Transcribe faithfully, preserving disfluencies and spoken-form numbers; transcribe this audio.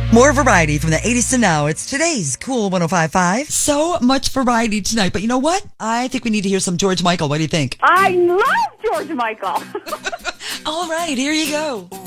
More variety from the eighties to now. It's today's Cool one oh five point five. So much variety tonight. But you know what? I think we need to hear some George Michael. What do you think? I love George Michael. All right, here you go.